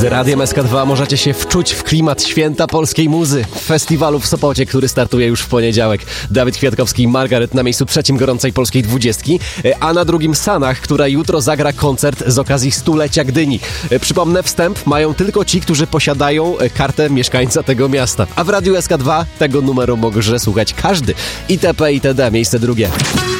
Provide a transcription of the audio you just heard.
Radiem SK2 możecie się wczuć w klimat święta polskiej muzy. Festiwalu w Sopocie, który startuje już w poniedziałek. Dawid Kwiatkowski i Margaret na miejscu 3 gorącej polskiej 20, a na drugim Sanach, która jutro zagra koncert z okazji 100-lecia Gdyni. Przypomnę, wstęp mają tylko ci, którzy posiadają kartę mieszkańca tego miasta. A w Radiu SK2 tego numeru może słuchać każdy. ITP, ITD, miejsce drugie.